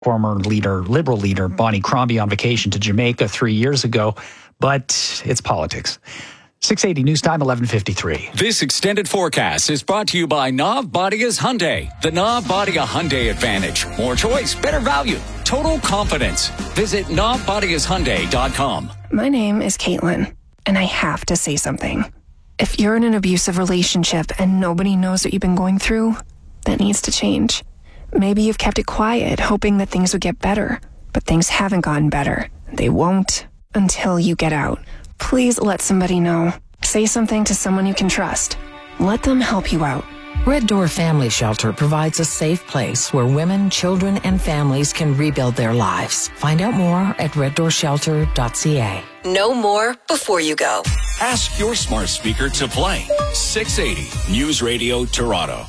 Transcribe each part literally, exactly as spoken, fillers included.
former leader, Liberal leader Bonnie Crombie on vacation to Jamaica three years ago, but it's politics. six eighty News Time, eleven fifty-three. This extended forecast is brought to you by Navbadia's Hyundai. The Navbadia Hyundai Advantage. More choice, better value, total confidence. Visit navbadias hyundai dot com. My name is Caitlin, and I have to say something. If you're in an abusive relationship and nobody knows what you've been going through, that needs to change. Maybe you've kept it quiet, hoping that things would get better, but things haven't gotten better. They won't until you get out. Please let somebody know. Say something to someone you can trust. Let them help you out. Red Door Family Shelter provides a safe place where women, children, and families can rebuild their lives. Find out more at red door shelter dot c a. Know more before you go. Ask your smart speaker to play six eighty News Radio Toronto.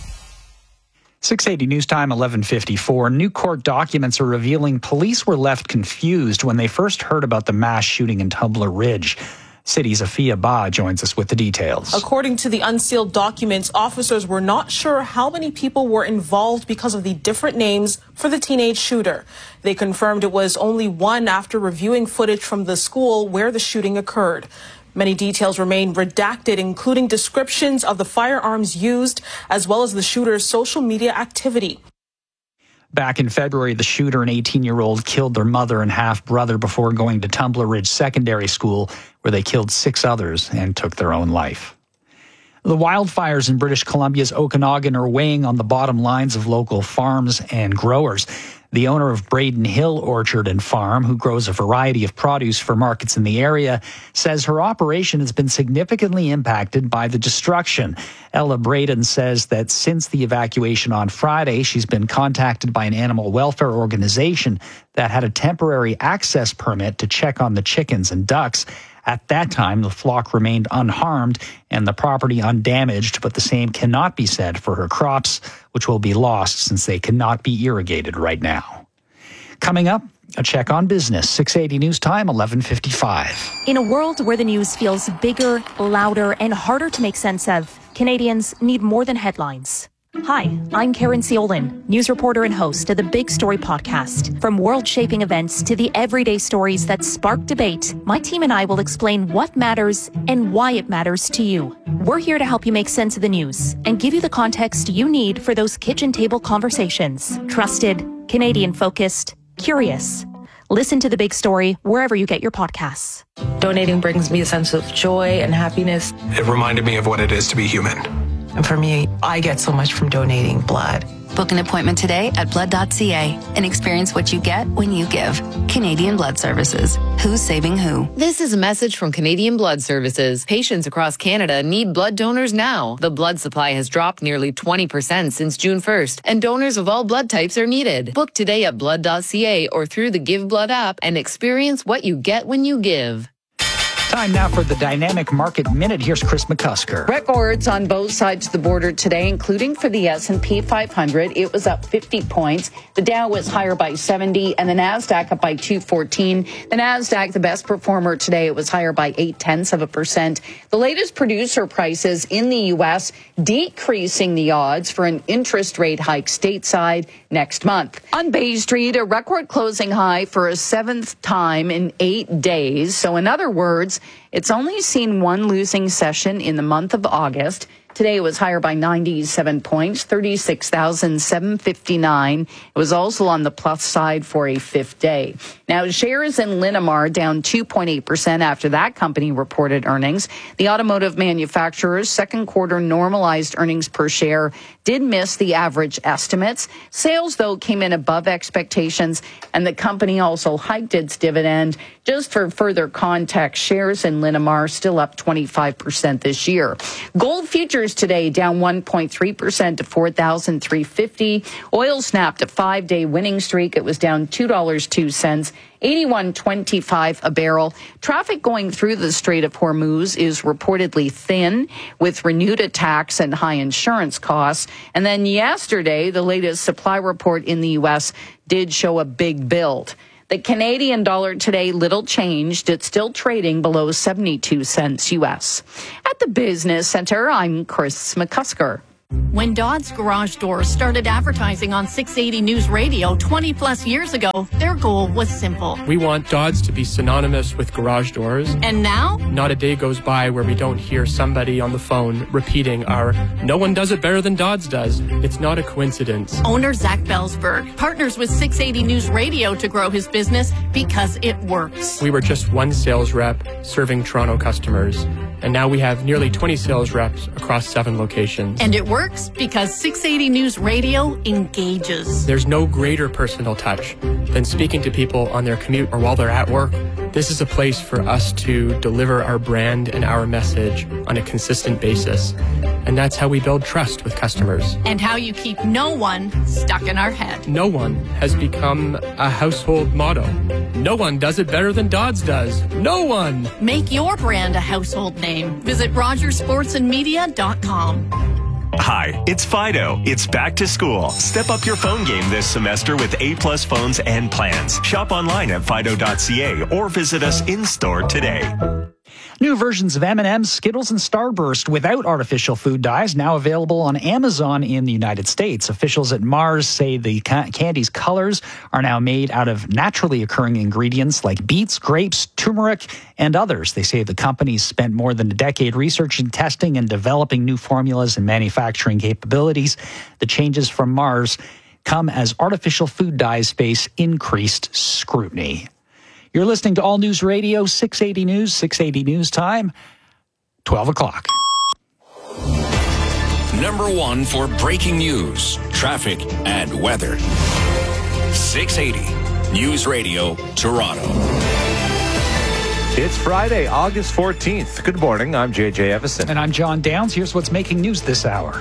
six eighty News Time, eleven fifty-four. New court documents are revealing police were left confused when they first heard about the mass shooting in Tumbler Ridge. City's Afia Ba joins us with the details. According to the unsealed documents, officers were not sure how many people were involved because of the different names for the teenage shooter. They confirmed it was only one after reviewing footage from the school where the shooting occurred. Many details remain redacted, including descriptions of the firearms used, as well as the shooter's social media activity. Back in February, the shooter, an eighteen-year-old, killed their mother and half-brother before going to Tumbler Ridge Secondary School, where they killed six others and took their own life. The wildfires in British Columbia's Okanagan are weighing on the bottom lines of local farms and growers. The owner of Braden Hill Orchard and Farm, who grows a variety of produce for markets in the area, says her operation has been significantly impacted by the destruction. Ella Braden says that since the evacuation on Friday, she's been contacted by an animal welfare organization that had a temporary access permit to check on the chickens and ducks. At that time, the flock remained unharmed and the property undamaged, but the same cannot be said for her crops, which will be lost since they cannot be irrigated right now. Coming up, a check on business. six eighty News Time, eleven fifty-five. In a world where the news feels bigger, louder, and harder to make sense of, Canadians need more than headlines. Hi, I'm Karen Ciolin, news reporter and host of the Big Story podcast. From world-shaping events to the everyday stories that spark debate, my team and I will explain what matters and why it matters to you. We're here to help you make sense of the news and give you the context you need for those kitchen table conversations. Trusted, Canadian-focused, curious. Listen to The Big Story wherever you get your podcasts. Donating brings me a sense of joy and happiness. It reminded me of what it is to be human. And for me, I get so much from donating blood. Book an appointment today at blood dot c a and experience what you get when you give. Canadian Blood Services. Who's saving who? This is a message from Canadian Blood Services. Patients across Canada need blood donors now. The blood supply has dropped nearly twenty percent since June first, and donors of all blood types are needed. Book today at blood dot c a or through the Give Blood app and experience what you get when you give. Time now for the Dynamic Market Minute. Here's Chris McCusker. Records on both sides of the border today, including for the S and P five hundred. It was up fifty points. The Dow was higher by seventy, and the NASDAQ up by two fourteen. The NASDAQ, the best performer today, it was higher by eight tenths of a percent. The latest producer prices in the U S decreasing the odds for an interest rate hike stateside next month. On Bay Street, a record closing high for a seventh time in eight days. So in other words, it's only seen one losing session in the month of August. Today it was higher by ninety-seven points, thirty-six thousand seven hundred fifty-nine. It was also on the plus side for a fifth day. Now, shares in Linamar down two point eight percent after that company reported earnings. The automotive manufacturer's second quarter normalized earnings per share did miss the average estimates. Sales, though, came in above expectations, and the company also hiked its dividend. Just for further context, shares in Linamar still up twenty-five percent this year. Gold futures today down one point three percent to four thousand three hundred fifty dollars. Oil snapped a five-day winning streak. It was down two dollars and two cents. eighty-one twenty-five a barrel. Traffic going through the Strait of Hormuz is reportedly thin with renewed attacks and high insurance costs. And then yesterday, the latest supply report in the U S did show a big build. The Canadian dollar today, little changed. It's still trading below seventy-two cents U S. At the Business Center, I'm Chris McCusker. When Dodds Garage Doors started advertising on six eighty News Radio twenty plus years ago, their goal was simple. We want Dodds to be synonymous with garage doors. And now? Not a day goes by where we don't hear somebody on the phone repeating our, "No one does it better than Dodds does." It's not a coincidence. Owner Zach Belsberg partners with six eighty News Radio to grow his business because it works. We were just one sales rep serving Toronto customers, and now we have nearly twenty sales reps across seven locations. And it works because six eighty News Radio engages. There's no greater personal touch than speaking to people on their commute or while they're at work. This is a place for us to deliver our brand and our message on a consistent basis. And that's how we build trust with customers. And how you keep no one stuck in our head. No one has become a household motto. No one does it better than Dodds does. No one! Make your brand a household name. Visit rogers sports and media dot com. Hi, it's Fido. It's back to school. Step up your phone game this semester with A-plus phones and plans. Shop online at fido dot c a or visit us in-store today. New versions of M and M's, Skittles, and Starburst without artificial food dyes now available on Amazon in the United States. Officials at Mars say the ca- candy's colors are now made out of naturally occurring ingredients like beets, grapes, turmeric, and others. They say the company's spent more than a decade researching, testing, and developing new formulas and manufacturing capabilities. The changes from Mars come as artificial food dyes face increased scrutiny. You're listening to All News Radio, six eighty News, six eighty News time, twelve o'clock. Number one for breaking news, traffic, and weather. six eighty News Radio, Toronto. It's Friday, August fourteenth. Good morning. I'm J J Evison. And I'm John Downs. Here's what's making news this hour.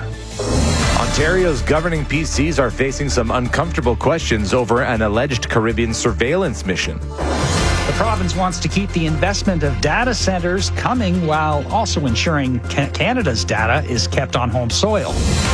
Ontario's governing P Cs are facing some uncomfortable questions over an alleged Caribbean surveillance mission. The province wants to keep the investment of data centers coming while also ensuring ca- Canada's data is kept on home soil.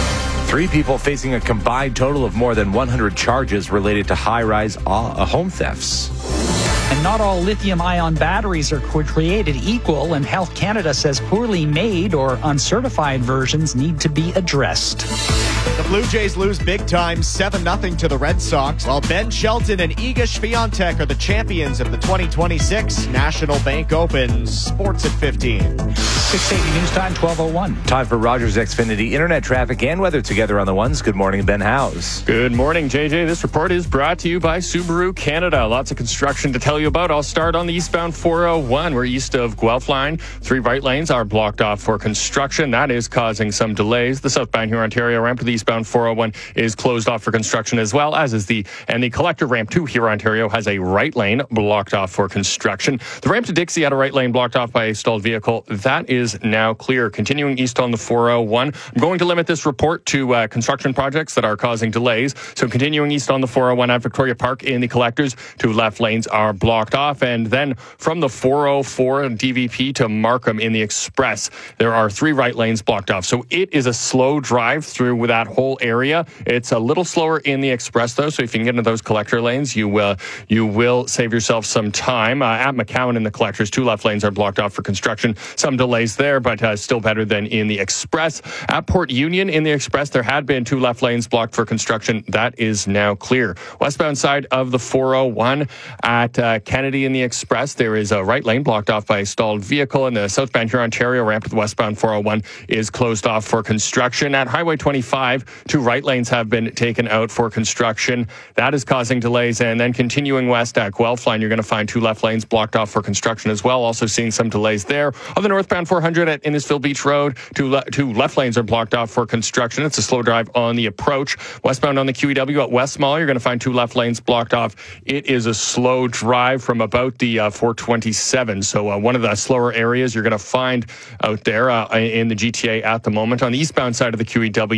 Three people facing a combined total of more than one hundred charges related to high-rise uh, home thefts. And not all lithium-ion batteries are created equal, and Health Canada says poorly made or uncertified versions need to be addressed. The Blue Jays lose big time, seven nothing to the Red Sox, while Ben Shelton and Iga Swiatek are the champions of the twenty twenty-six National Bank Open. Sports at fifteen. six eighty News Time, twelve oh one. Time for Rogers Xfinity internet traffic and weather together on the ones. Good morning, Ben Howes. Good morning, J J. This report is brought to you by Subaru Canada. Lots of construction to tell you about. I'll start on the eastbound four oh one. We're east of Guelph Line. Three right lanes are blocked off for construction. That is causing some delays. The southbound Huron Ontario ramp to the eastbound four oh one is closed off for construction as well, as is the and the collector ramp to Huron Ontario has a right lane blocked off for construction. The ramp to Dixie had a right lane blocked off by a stalled vehicle. That is now clear. Continuing east on the four oh one. I'm going to limit this report to uh, construction projects that are causing delays. So continuing east on the four oh one at Victoria Park in the collectors, two left lanes are blocked off. And then from the four oh four D V P to Markham in the express, there are three right lanes blocked off. So it is a slow drive through that whole area. It's a little slower in the express, though, so if you can get into those collector lanes, you will, you will save yourself some time. Uh, at McCowan in the collectors, two left lanes are blocked off for construction. Some delays there, but uh, still better than in the express. At Port Union in the express, there had been two left lanes blocked for construction. That is now clear. Westbound side of the four oh one at uh, Kennedy in the express, there is a right lane blocked off by a stalled vehicle, and the southbound Huron Ontario ramp to the westbound four oh one is closed off for construction. At Highway twenty-five, two right lanes have been taken out for construction. That is causing delays. And then continuing west at Guelph Line, you're going to find two left lanes blocked off for construction as well. Also seeing some delays there. On the northbound four hundred at Innisfil Beach Road, two, le- two left lanes are blocked off for construction. It's a slow drive on the approach. Westbound on the Q E W at West Mall, you're going to find two left lanes blocked off. It is a slow drive from about the uh, four twenty-seven. So uh, one of the slower areas you're going to find out there uh, in the G T A at the moment. On the eastbound side of the Q E W at Huron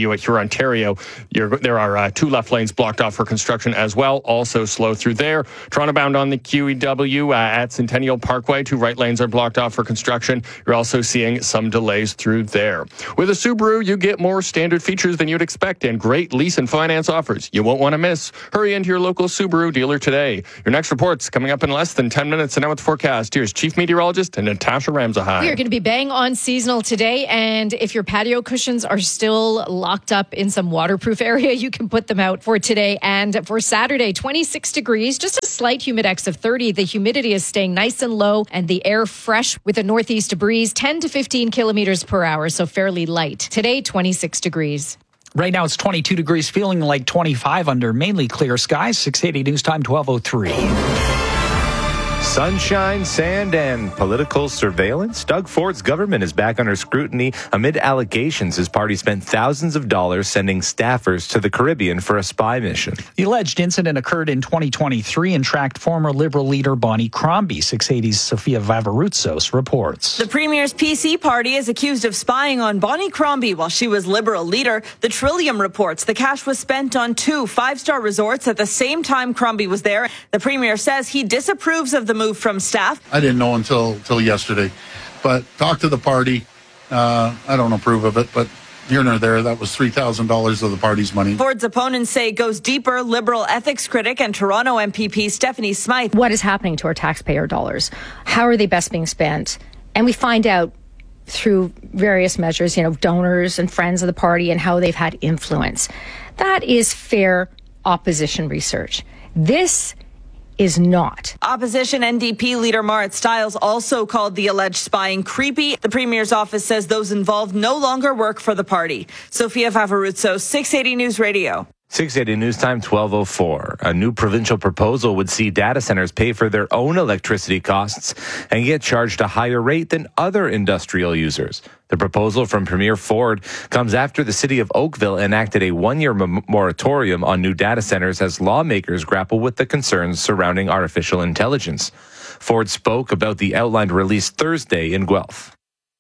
Ontario. You're, there are uh, two left lanes blocked off for construction as well, also slow through there. Toronto bound on the Q E W uh, at Centennial Parkway, two right lanes are blocked off for construction. You're also seeing some delays through there. With a Subaru, you get more standard features than you'd expect and great lease and finance offers you won't want to miss. Hurry into your local Subaru dealer today. Your next report's coming up in less than ten minutes. And now with the forecast, here's Chief Meteorologist Natasha Ramzahai. We are going to be bang on seasonal today, and if your patio cushions are still locked up in some waterproof area, you can put them out for today. And for Saturday, twenty-six degrees, just a slight humidex of thirty. The humidity is staying nice and low, and the air fresh with a northeast breeze, ten to fifteen kilometers per hour, so fairly light. Today, twenty-six degrees. Right now it's twenty-two degrees, feeling like twenty-five under mainly clear skies. six eighty News Time, twelve oh three. Sunshine, sand, and political surveillance. Doug Ford's government is back under scrutiny amid allegations his party spent thousands of dollars sending staffers to the Caribbean for a spy mission. The alleged incident occurred in twenty twenty-three and tracked former Liberal leader Bonnie Crombie. six eighty's Sofia Vavarutsos reports. The Premier's P C party is accused of spying on Bonnie Crombie while she was Liberal leader. The Trillium reports the cash was spent on two five-star resorts at the same time Crombie was there. The Premier says he disapproves of the move from staff. I didn't know until until yesterday, but talk to the party. Uh, I don't approve of it, but here nor there, that was three thousand dollars of the party's money. Ford's opponents say it goes deeper. Liberal ethics critic and Toronto M P P Stephanie Smythe. What is happening to our taxpayer dollars? How are they best being spent? And we find out through various measures, you know, donors and friends of the party and how they've had influence. That is fair opposition research. This is not. Opposition N D P leader Marit Stiles also called the alleged spying creepy. The Premier's office says those involved no longer work for the party. Sofia Vavarutsos, six eighty News Radio. six eighty News Time, twelve oh four. A new provincial proposal would see data centers pay for their own electricity costs and get charged a higher rate than other industrial users. The proposal from Premier Ford comes after the city of Oakville enacted a one-year m- moratorium on new data centers as lawmakers grapple with the concerns surrounding artificial intelligence. Ford spoke about the outline released Thursday in Guelph.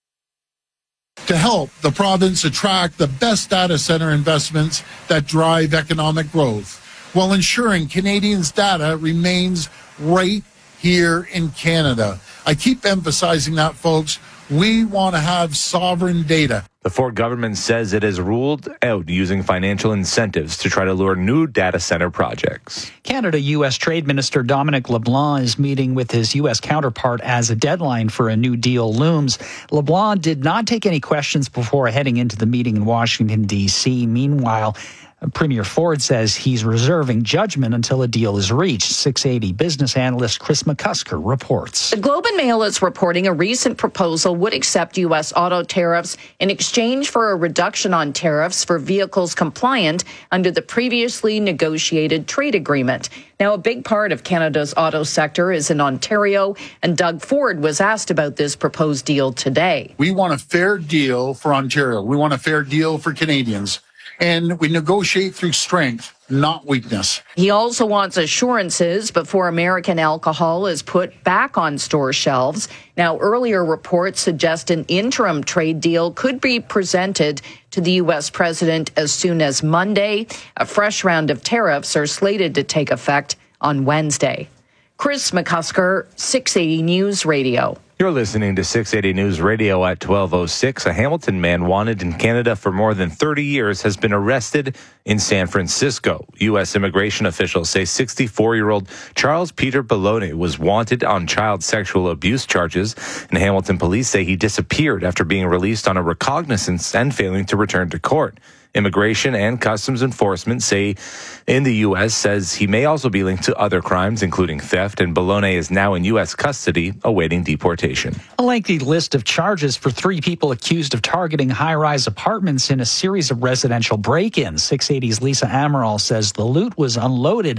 To help the province attract the best data center investments that drive economic growth, while ensuring Canadians' data remains right here in Canada. I keep emphasizing that, folks. We want to have sovereign data. The Ford government says it has ruled out using financial incentives to try to lure new data center projects. Canada-U S Trade Minister Dominic LeBlanc is meeting with his U S counterpart as a deadline for a new deal looms. LeBlanc did not take any questions before heading into the meeting in Washington, D C. Meanwhile, Premier Ford says he's reserving judgment until a deal is reached. six eighty business analyst Chris McCusker reports. The Globe and Mail is reporting a recent proposal would accept U S auto tariffs in exchange for a reduction on tariffs for vehicles compliant under the previously negotiated trade agreement. Now, a big part of Canada's auto sector is in Ontario, and Doug Ford was asked about this proposed deal today. We want a fair deal for Ontario. We want a fair deal for Canadians. And we negotiate through strength, not weakness. He also wants assurances before American alcohol is put back on store shelves. Now, earlier reports suggest an interim trade deal could be presented to the U S president as soon as Monday. A fresh round of tariffs are slated to take effect on Wednesday. Chris McCusker, six eighty News Radio. You're listening to six eighty News Radio at twelve oh six. A Hamilton man wanted in Canada for more than thirty years has been arrested in San Francisco. U S immigration officials say sixty-four-year-old Charles Peter Bellone was wanted on child sexual abuse charges, and Hamilton police say he disappeared after being released on a recognizance and failing to return to court. Immigration and Customs Enforcement say in the U S says he may also be linked to other crimes, including theft, and Bellone is now in U S custody awaiting deportation. A lengthy list of charges for three people accused of targeting high-rise apartments in a series of residential break-ins. six eighty's Lisa Amaral says the loot was unloaded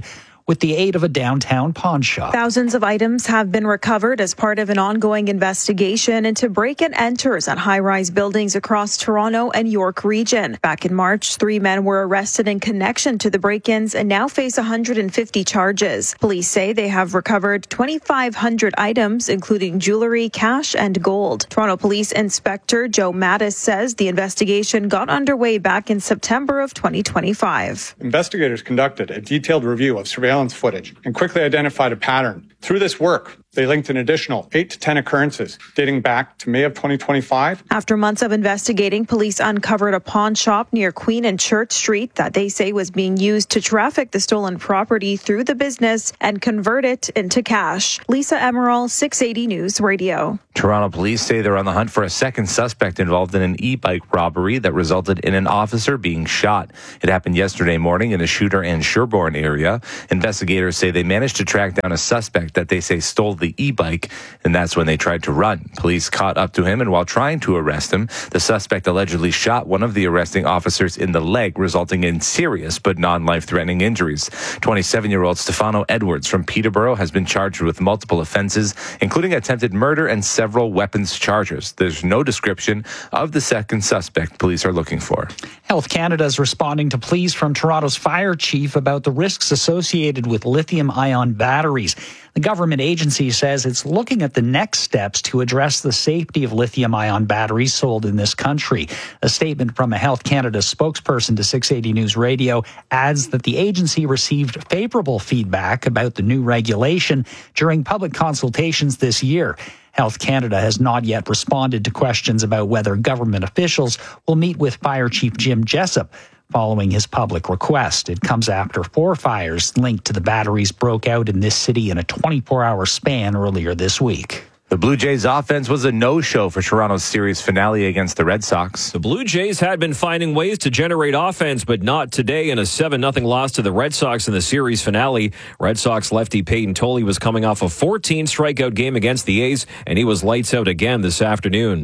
with the aid of a downtown pawn shop. Thousands of items have been recovered as part of an ongoing investigation into break-and-enters at high-rise buildings across Toronto and York region. Back in March, three men were arrested in connection to the break-ins and now face one hundred fifty charges. Police say they have recovered twenty-five hundred items, including jewelry, cash, and gold. Toronto Police Inspector Joe Mattis says the investigation got underway back in September of twenty twenty-five. Investigators conducted a detailed review of surveillance footage and quickly identified a pattern. Through this work, they linked an additional eight to ten occurrences dating back to May of twenty twenty-five. After months of investigating, police uncovered a pawn shop near Queen and Church Street that they say was being used to traffic the stolen property through the business and convert it into cash. Lisa Emerald, six eighty News Radio. Toronto police say they're on the hunt for a second suspect involved in an e-bike robbery that resulted in an officer being shot. It happened yesterday morning in the Shooter and Sherbourne area. Investigators say they managed to track down a suspect that they say stole the e-bike, and that's when they tried to run. Police caught up to him, and while trying to arrest him, the suspect allegedly shot one of the arresting officers in the leg, resulting in serious but non-life-threatening injuries. twenty-seven-year-old Stefano Edwards from Peterborough has been charged with multiple offenses, including attempted murder and several weapons charges. There's no description of the second suspect police are looking for. Health Canada is responding to pleas from Toronto's fire chief about the risks associated with lithium-ion batteries. The government agency says it's looking at the next steps to address the safety of lithium-ion batteries sold in this country. A statement from a Health Canada spokesperson to six eighty News Radio adds that the agency received favorable feedback about the new regulation during public consultations this year. Health Canada has not yet responded to questions about whether government officials will meet with Fire Chief Jim Jessup following his public request. It comes after four fires linked to the batteries broke out in this city in a twenty-four hour span earlier this week. The Blue Jays offense was a no-show for Toronto's series finale against the Red Sox. The Blue Jays had been finding ways to generate offense, but not today in a seven nothing loss to the Red Sox in the series finale. Red Sox lefty Peyton Tolley was coming off a fourteen strikeout game against the A's, and he was lights out again this afternoon.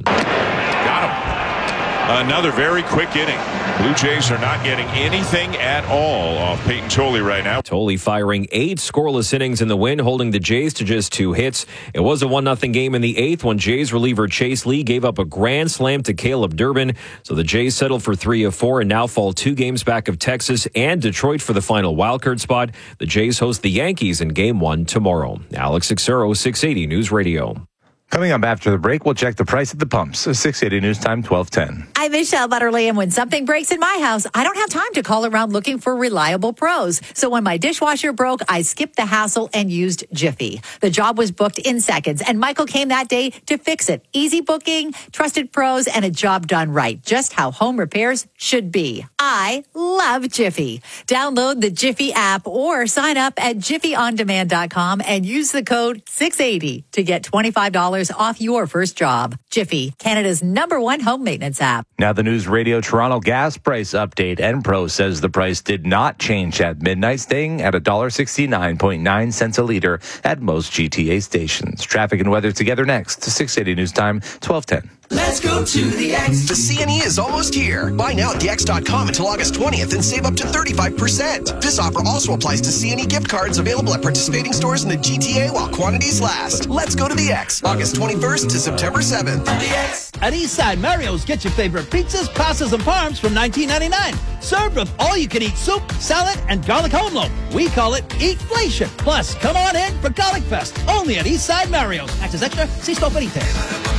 Got him. Another very quick inning. Blue Jays are not getting anything at all off Peyton Tolley right now. Tolley firing eight scoreless innings in the win, holding the Jays to just two hits. It was a one nothing game in the eighth when Jays reliever Chase Lee gave up a grand slam to Caleb Durbin. So the Jays settled for three of four and now fall two games back of Texas and Detroit for the final wildcard spot. The Jays host the Yankees in game one tomorrow. Alex Xero, six eighty News Radio. Coming up after the break, we'll check the price at the pumps. six eighty News Time, twelve ten. I'm Michelle Butterly, and when something breaks in my house, I don't have time to call around looking for reliable pros. So when my dishwasher broke, I skipped the hassle and used Jiffy. The job was booked in seconds, and Michael came that day to fix it. Easy booking, trusted pros, and a job done right. Just how home repairs should be. I love Jiffy. Download the Jiffy app or sign up at jiffy on demand dot com and use the code six eighty to get twenty-five dollars off your first job. Jiffy, Canada's number one home maintenance app. Now the News Radio Toronto gas price update. Enpro says the price did not change at midnight, staying at one dollar sixty-nine point nine cents a liter at most G T A stations. Traffic and weather together next to six eighty News Time, twelve ten. Let's go to the X. The C N E is almost here. Buy now at the X dot com until August twentieth and save up to thirty-five percent. This offer also applies to C N E gift cards available at participating stores in the G T A while quantities last. Let's go to the X. August twenty-first to September seventh. The X. At Eastside Mario's, get your favorite pizzas, pastas, and parms from nineteen ninety-nine. Served with all-you-can-eat soup, salad, and garlic home loaf. We call it Eatflation. Plus, come on in for Garlic Fest. Only at Eastside Mario's. Access extra. See store for details.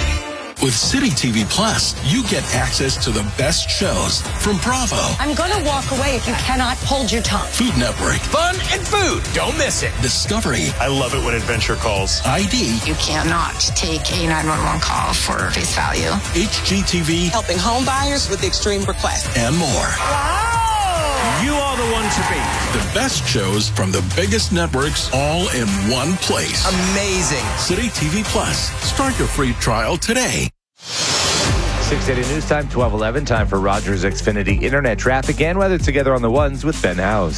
With City T V Plus, you get access to the best shows from Bravo. I'm going to walk away if you cannot hold your tongue. Food Network. Fun and food. Don't miss it. Discovery. I love it when adventure calls. I D. You cannot take a nine one one call for face value. H G T V. Helping home buyers with extreme requests. And more. Wow! You are the one to beat. The best shows from the biggest networks all in one place. Amazing. City T V Plus. Start your free trial today. six eighty News Time, twelve eleven. Time for Rogers Xfinity Internet traffic and weather together on the ones with Ben House.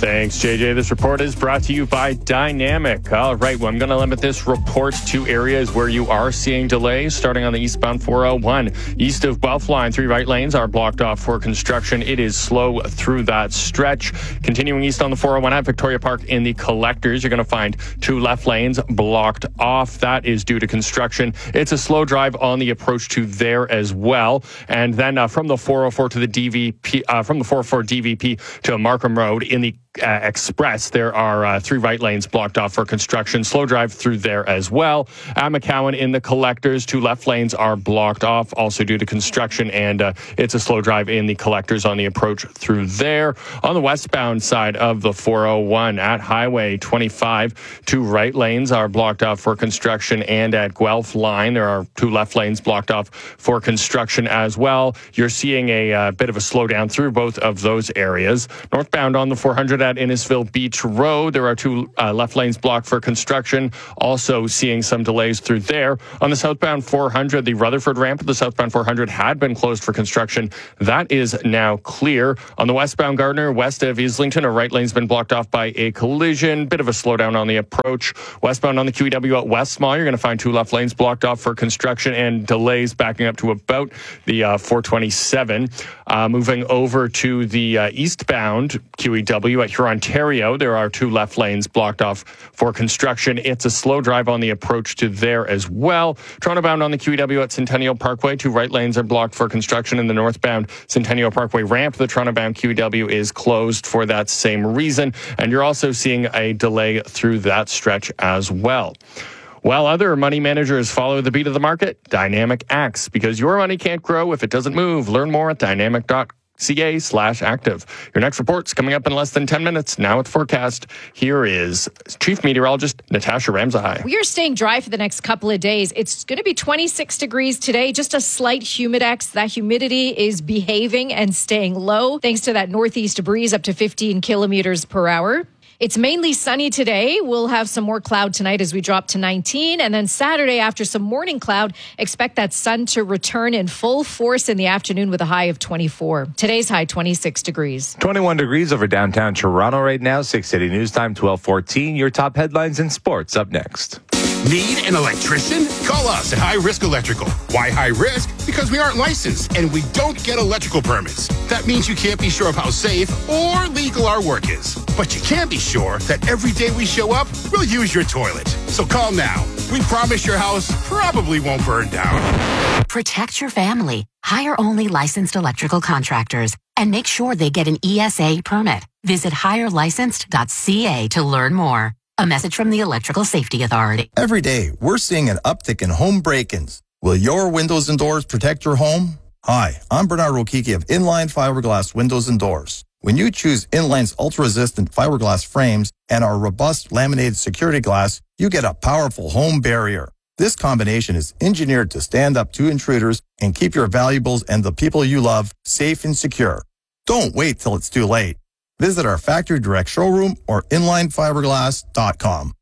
Thanks, J J. This report is brought to you by Dynamic. All right, well, I'm going to limit this report to areas where you are seeing delays, starting on the eastbound four oh one. East of Guelph Line, three right lanes are blocked off for construction. It is slow through that stretch. Continuing east on the four oh one at Victoria Park in the collectors, you're going to find two left lanes blocked off. That is due to construction. It's a slow drive on the approach to there as well. And then uh, from the four oh four to the D V P, uh, from the four oh four D V P to Markham Road in the Uh, Express, there are uh, three right lanes blocked off for construction. Slow drive through there as well. At McCowan in the collectors, two left lanes are blocked off, also due to construction, and uh, it's a slow drive in the collectors on the approach through there. On the westbound side of the four oh one at Highway twenty-five, two right lanes are blocked off for construction, and at Guelph Line, there are two left lanes blocked off for construction as well. You're seeing a uh, bit of a slowdown through both of those areas. Northbound on the four hundred at Innisfil Beach Road, there are two uh, left lanes blocked for construction. Also seeing some delays through there. On the southbound four hundred, the Rutherford ramp of the southbound four hundred had been closed for construction. That is now clear. On the westbound Gardner, west of Islington, a right lane's been blocked off by a collision. Bit of a slowdown on the approach. Westbound on the Q E W at West Mall, you're going to find two left lanes blocked off for construction and delays backing up to about the uh, four twenty-seven. Uh, moving over to the uh, eastbound Q E W at Hurontario, there are two left lanes blocked off for construction. It's a slow drive on the approach to there as well. Toronto bound on the Q E W at Centennial Parkway, two right lanes are blocked for construction. In the northbound Centennial Parkway ramp, the Toronto bound Q E W is closed for that same reason. And you're also seeing a delay through that stretch as well. While other money managers follow the beat of the market, Dynamic acts because your money can't grow if it doesn't move. Learn more at dynamic dot ca slash active. Your next report's coming up in less than ten minutes. Now with forecast, here is Chief Meteorologist Natasha Ramsahai. We are staying dry for the next couple of days. It's going to be twenty-six degrees today, just a slight humidex. That humidity is behaving and staying low thanks to that northeast breeze up to fifteen kilometers per hour. It's mainly sunny today. We'll have some more cloud tonight as we drop to nineteen. And then Saturday, after some morning cloud, expect that sun to return in full force in the afternoon with a high of twenty-four. Today's high, twenty-six degrees. twenty-one degrees over downtown Toronto right now. six eighty News Time, twelve fourteen. Your top headlines in sports up next. Need an electrician? Call us at High Risk Electrical. Why high risk? Because we aren't licensed and we don't get electrical permits. That means you can't be sure of how safe or legal our work is. But you can be sure that every day we show up, we'll use your toilet. So call now. We promise your house probably won't burn down. Protect your family. Hire only licensed electrical contractors and make sure they get an E S A permit. Visit hire licensed dot c a to learn more. A message from the Electrical Safety Authority. Every day, we're seeing an uptick in home break-ins. Will your windows and doors protect your home? Hi, I'm Bernard Rokiki of Inline Fiberglass Windows and Doors. When you choose Inline's ultra-resistant fiberglass frames and our robust laminated security glass, you get a powerful home barrier. This combination is engineered to stand up to intruders and keep your valuables and the people you love safe and secure. Don't wait till it's too late. Visit our factory direct showroom or inline fiberglass dot com.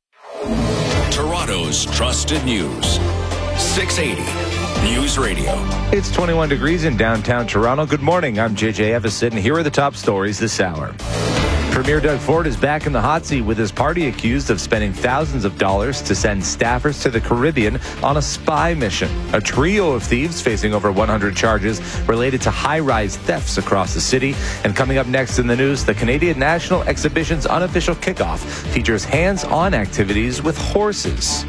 Toronto's trusted news. six eighty News Radio. It's twenty-one degrees in downtown Toronto. Good morning. I'm J J Evison, and here are the top stories this hour. Premier Doug Ford is back in the hot seat with his party accused of spending thousands of dollars to send staffers to the Caribbean on a spy mission. A trio of thieves facing over one hundred charges related to high-rise thefts across the city. And coming up next in the news, the Canadian National Exhibition's unofficial kickoff features hands-on activities with horses.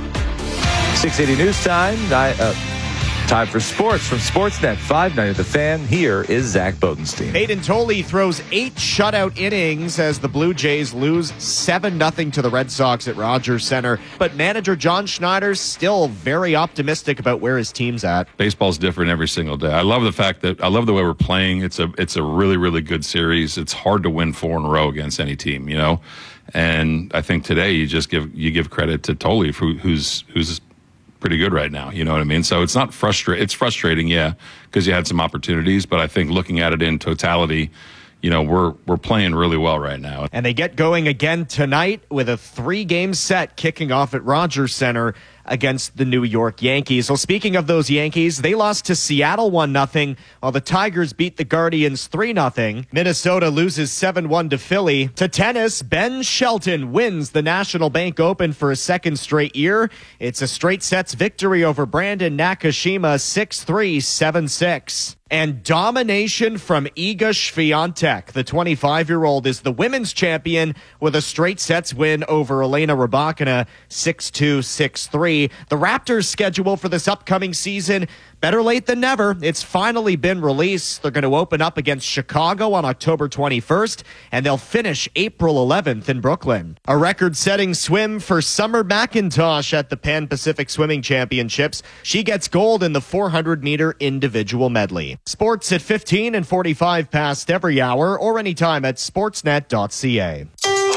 six eighty News Time. I, uh, Time for sports from Sportsnet five ninety The Fan. Here is Zach Bodenstein. Hayden Tolley throws eight shutout innings as the Blue Jays lose seven nothing to the Red Sox at Rogers Center. But manager John Schneider's still very optimistic about where his team's at. Baseball's different every single day. I love the fact that I love the way we're playing. It's a it's a really, really good series. It's hard to win four in a row against any team, you know. And I think today you just give you give credit to Tolley, who, who's who's pretty good right now. You know what I mean? So it's not frustrating. It's frustrating, yeah, because you had some opportunities. But I think looking at it in totality, you know, we're we're playing really well right now. And they get going again tonight with a three-game set kicking off at Rogers Center against the New York Yankees. Well, speaking of those Yankees, they lost to Seattle one nothing, while the Tigers beat the Guardians three nothing. Minnesota loses seven one to Philly. To tennis, Ben Shelton wins the National Bank Open for a second straight year. It's a straight sets victory over Brandon Nakashima, six three, seven six. And domination from Iga Swiatek. The twenty-five-year-old is the women's champion with a straight sets win over Elena Rybakina, six two, six three. The Raptors' schedule for this upcoming season, better late than never. It's finally been released. They're going to open up against Chicago on October twenty-first, and they'll finish April eleventh in Brooklyn. A record-setting swim for Summer McIntosh at the Pan Pacific Swimming Championships. She gets gold in the four hundred meter individual medley. Sports at fifteen and forty-five past every hour or anytime at sportsnet dot c a.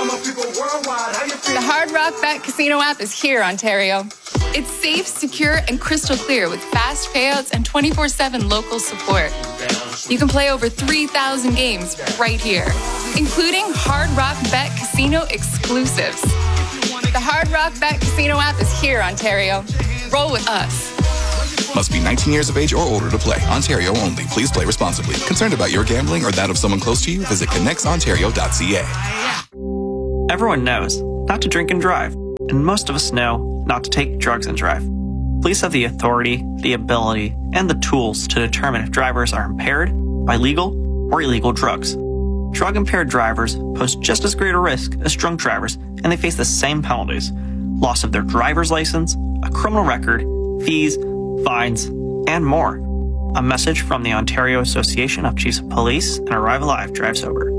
The Hard Rock Bet Casino app is here, Ontario. It's safe, secure, and crystal clear with fast payouts and twenty-four seven local support. You can play over three thousand games right here, including Hard Rock Bet Casino exclusives. The Hard Rock Bet Casino app is here, Ontario. Roll with us. Must be nineteen years of age or older to play. Ontario only. Please play responsibly. Concerned about your gambling or that of someone close to you? Visit connects ontario dot c a. Everyone knows not to drink and drive, and most of us know not to take drugs and drive. Police have the authority, the ability, and the tools to determine if drivers are impaired by legal or illegal drugs. Drug-impaired drivers pose just as great a risk as drunk drivers, and they face the same penalties: loss of their driver's license, a criminal record, fees, fines, and more. A message from the Ontario Association of Chiefs of Police and Arrive Alive Drive Sober.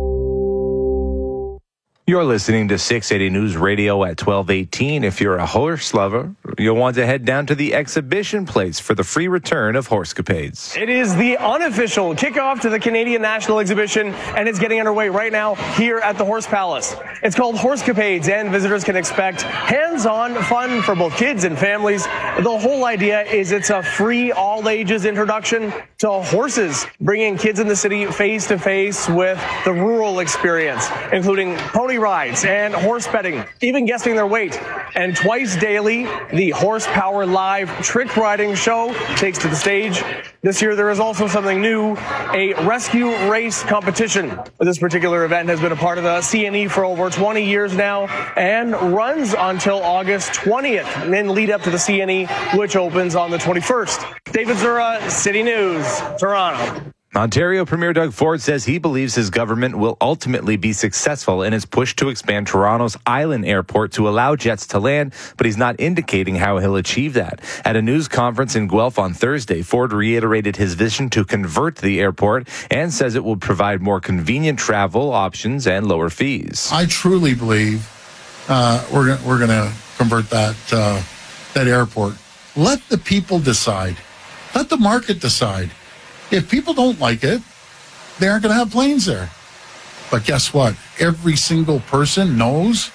You're listening to six eighty News Radio at twelve eighteen. If you're a horse lover, you'll want to head down to the exhibition place for the free return of Horsecapades. It is the unofficial kickoff to the Canadian National Exhibition, and it's getting underway right now here at the Horse Palace. It's called Horsecapades, and visitors can expect hands-on fun for both kids and families. The whole idea is it's a free, all-ages introduction to horses, bringing kids in the city face-to-face with the rural experience, including pony rides and horse betting, even guessing their weight. And twice daily, the Horsepower Live trick riding show takes to the stage. This year, there is also something new, a rescue race competition. This particular event has been a part of the C N E for over twenty years now and runs until August twentieth, and then lead up to the C N E, which opens on the twenty-first. David Zura, City News, Toronto. Ontario Premier Doug Ford says he believes his government will ultimately be successful in his push to expand Toronto's Island Airport to allow jets to land, but he's not indicating how he'll achieve that. At a news conference in Guelph on Thursday, Ford reiterated his vision to convert the airport and says it will provide more convenient travel options and lower fees. I truly believe uh, we're we're going to convert that uh, that airport. Let the people decide. Let the market decide. If people don't like it, they aren't going to have planes there. But guess what? Every single person knows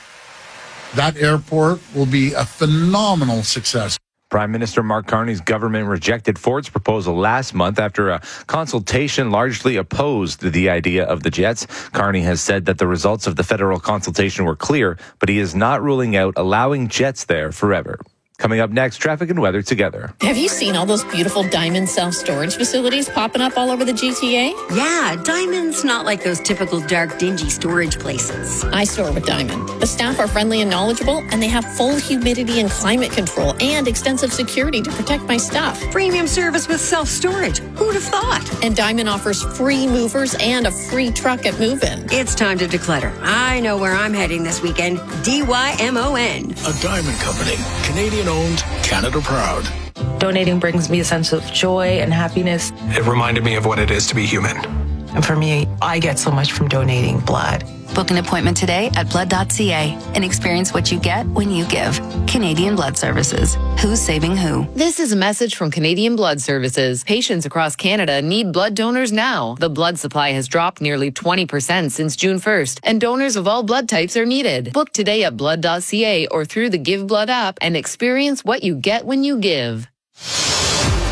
that airport will be a phenomenal success. Prime Minister Mark Carney's government rejected Ford's proposal last month after a consultation largely opposed the idea of the jets. Carney has said that the results of the federal consultation were clear, but he is not ruling out allowing jets there forever. Coming up next, traffic and weather together. Have you seen all those beautiful Diamond self-storage facilities popping up all over the G T A? Yeah, Diamond's not like those typical dark, dingy storage places. I store with Diamond. The staff are friendly and knowledgeable, and they have full humidity and climate control and extensive security to protect my stuff. Premium service with self-storage. Who'd have thought? And Diamond offers free movers and a free truck at move-in. It's time to declutter. I know where I'm heading this weekend. D Y M O N. A Diamond Company. Canadian owned, Canada proud. Donating brings me a sense of joy and happiness. It reminded me of what it is to be human. And for me, I get so much from donating blood. Book an appointment today at blood dot c a and experience what you get when you give. Canadian Blood Services. Who's saving who? This is a message from Canadian Blood Services. Patients across Canada need blood donors now. The blood supply has dropped nearly twenty percent since June first, and donors of all blood types are needed. Book today at blood dot c a or through the Give Blood app and experience what you get when you give.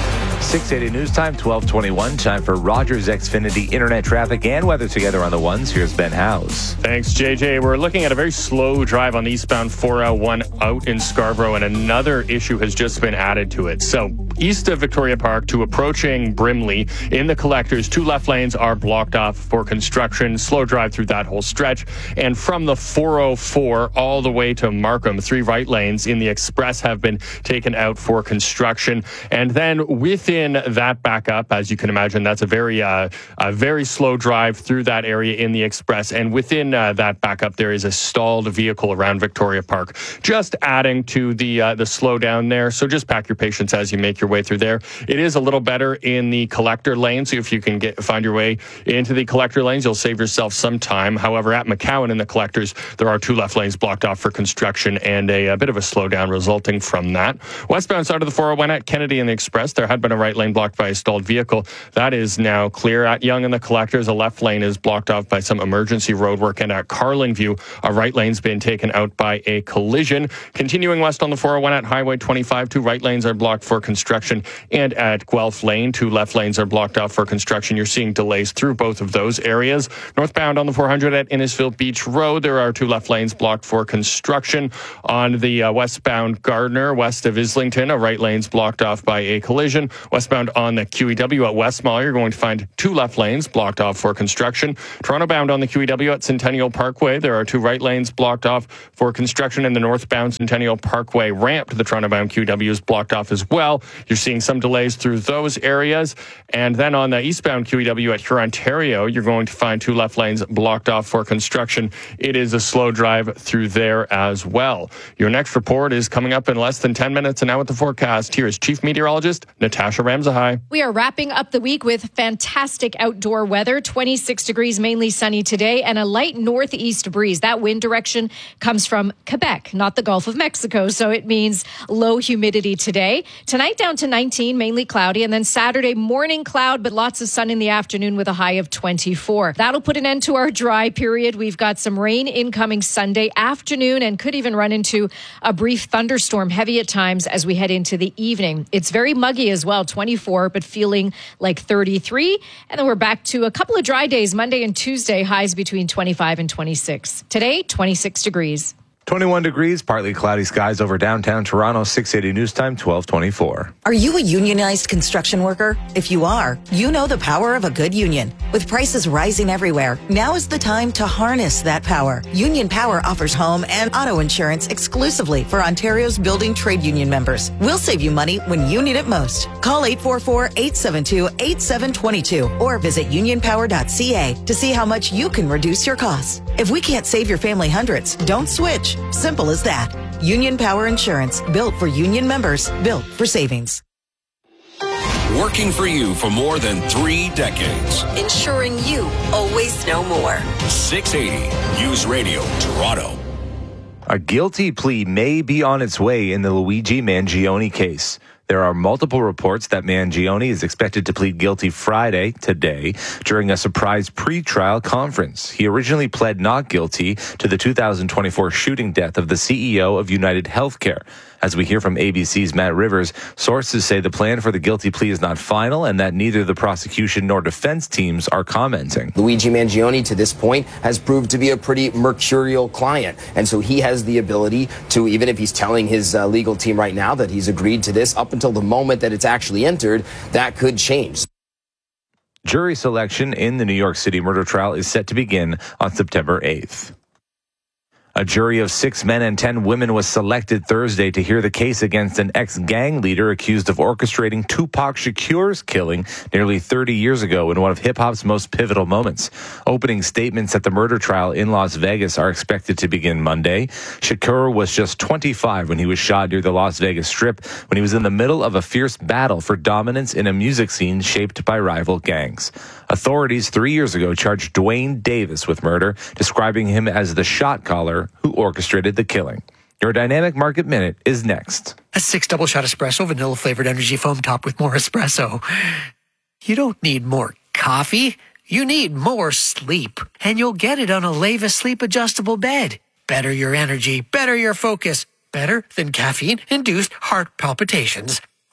six eighty News Time, twelve twenty-one. Time for Rogers Xfinity internet traffic and weather together on the ones. Here's Ben Howes. Thanks, J J. We're looking at a very slow drive on the eastbound four oh one out in Scarborough, and another issue has just been added to it. So east of Victoria Park to approaching Brimley in the collectors, two left lanes are blocked off for construction. Slow drive through that whole stretch. And from the four oh four all the way to Markham, three right lanes in the express have been taken out for construction. And then within that backup, as you can imagine, that's a very uh, a very slow drive through that area in the express. And within uh, that backup, there is a stalled vehicle around Victoria Park, just adding to the uh, the slowdown there. So just pack your patience as you make your way through there. It is a little better in the collector lane, so if you can get find your way into the collector lanes, you'll save yourself some time. However, at McCowan in the collectors, there are two left lanes blocked off for construction and a, a bit of a slowdown resulting from that. Westbound side of the four oh one at Kennedy in the express, there had been a right lane blocked by a stalled vehicle. That is now clear. At Yonge in the collectors, a left lane is blocked off by some emergency road work, and at Carlingview, a right lane's been taken out by a collision. Continuing west on the four oh one at Highway twenty-five, two right lanes are blocked for construction, and at Guelph Lane, two left lanes are blocked off for construction. You're seeing delays through both of those areas. Northbound on the four hundred at Innisfil Beach Road, there are two left lanes blocked for construction. On the uh, westbound Gardner, west of Islington, a right lane's blocked off by a collision. Westbound on the Q E W at Westmall, you're going to find two left lanes blocked off for construction. Toronto bound on the Q E W at Centennial Parkway, there are two right lanes blocked off for construction, and the northbound Centennial Parkway ramp to the Toronto bound Q E W is blocked off as well. You're seeing some delays through those areas. And then on the eastbound Q E W at Hurontario, you're going to find two left lanes blocked off for construction. It is a slow drive through there as well. Your next report is coming up in less than ten minutes, and now with the forecast, here is Chief Meteorologist Natasha Ramzahai. We are wrapping up the week with fantastic outdoor weather, twenty-six degrees, mainly sunny today, and a light northeast breeze. That wind direction comes from Quebec, not the Gulf of Mexico, so it means low humidity today. Tonight down to nineteen, mainly cloudy, and then Saturday morning cloud, but lots of sun in the afternoon with a high of twenty-four. That'll put an end to our dry period. We've got some rain incoming Sunday afternoon and could even run into a brief thunderstorm, heavy at times as we head into the evening. It's very muggy as well, twenty-four, but feeling like thirty-three. And then we're back to a couple of dry days, Monday and Tuesday, highs between twenty-five and twenty-six. Today, twenty-six degrees. twenty-one degrees, partly cloudy skies over downtown Toronto, six eighty News Time, twelve twenty-four. Are you a unionized construction worker? If you are, you know the power of a good union. With prices rising everywhere, now is the time to harness that power. Union Power offers home and auto insurance exclusively for Ontario's building trade union members. We'll save you money when you need it most. Call eight four four, eight seven two, eight seven two two or visit union power dot c a to see how much you can reduce your costs. If we can't save your family hundreds, don't switch. Simple as that. Union Power Insurance, built for union members, built for savings. Working for you for more than three decades. Ensuring you always know more. six eighty News Radio, Toronto. A guilty plea may be on its way in the Luigi Mangione case. There are multiple reports that Mangione is expected to plead guilty Friday, today, during a surprise pre-trial conference. He originally pled not guilty to the two thousand twenty-four shooting death of the C E O of United Healthcare. As we hear from A B C's Matt Rivers, sources say the plan for the guilty plea is not final and that neither the prosecution nor defense teams are commenting. Luigi Mangione, to this point, has proved to be a pretty mercurial client. And so he has the ability to, even if he's telling his uh, legal team right now that he's agreed to this, up until the moment that it's actually entered, that could change. Jury selection in the New York City murder trial is set to begin on September eighth. A jury of six men and ten women was selected Thursday to hear the case against an ex-gang leader accused of orchestrating Tupac Shakur's killing nearly thirty years ago in one of hip-hop's most pivotal moments. Opening statements at the murder trial in Las Vegas are expected to begin Monday. Shakur was just twenty-five when he was shot near the Las Vegas Strip when he was in the middle of a fierce battle for dominance in a music scene shaped by rival gangs. Authorities three years ago charged Dwayne Davis with murder, describing him as the shot caller who orchestrated the killing. Your Dynamic Market Minute is next. A six double shot espresso, vanilla flavored energy foam topped with more espresso. You don't need more coffee. You need more sleep. And you'll get it on a Leva sleep adjustable bed. Better your energy, better your focus, better than caffeine-induced heart palpitations.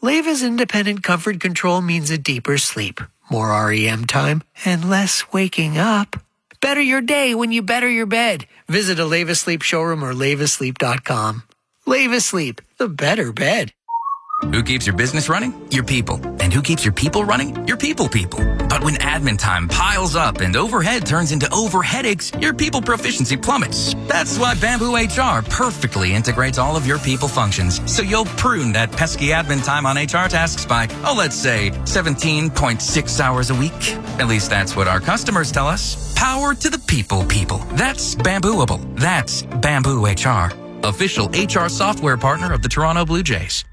Leva's independent comfort control means a deeper sleep, more R E M time, and less waking up. Better your day when you better your bed. Visit a Leva Sleep showroom or leva sleep dot com. Leva Sleep, the better bed. Who keeps your business running? Your people. And who keeps your people running? Your people people. But when admin time piles up and overhead turns into over headaches, your people proficiency plummets. That's why Bamboo H R perfectly integrates all of your people functions, so you'll prune that pesky admin time on H R tasks by, oh, let's say seventeen point six hours a week. At least that's what our customers tell us. Power to the people people. That's Bambooable. That's Bamboo H R. Official H R software partner of the Toronto Blue Jays.